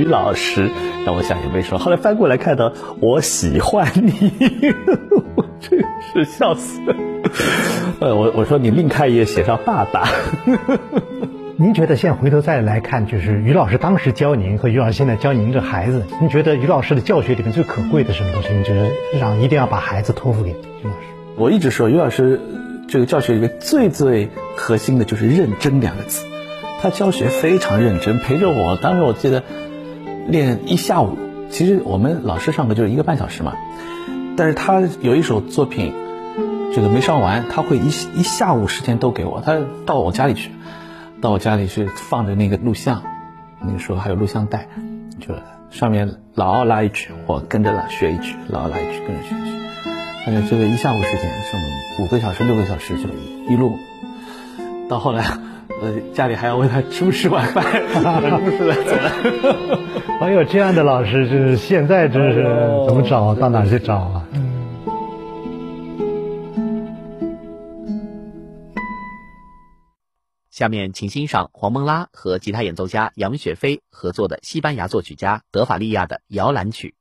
老师，让我想也没说。后来翻过来看到我喜欢你，我真是笑死了。我说你另开一页写上爸爸。 您觉得现在回头再来看，就是于老师当时教您和于老师现在教您这孩子，您觉得于老师的教学里面最可贵的什么东西？您觉得一定要把孩子托付给于老师？ 我一直说于老师这个教学里面最核心的就是认真2个字。他教学非常认真，陪着我，当时我记得练1下午。其实我们老师上课就是1个半小时嘛，但是他有一首作品这个没上完，他会一下午时间都给我。他到我家里去放着那个录像，那个时候还有录像带，就上面老奥拉一曲，我跟着学一曲，老奥拉一曲跟着学一曲。而且这个1下午时间，这么5个小时6个小时就一路，到后来家里还要为他吃不吃晚饭，走了。 还有这样的老师，就是现在真是怎么找，到哪去找啊？ 下面请欣赏黄蒙拉和吉他演奏家杨雪飞合作的西班牙作曲家德法利亚的摇篮曲。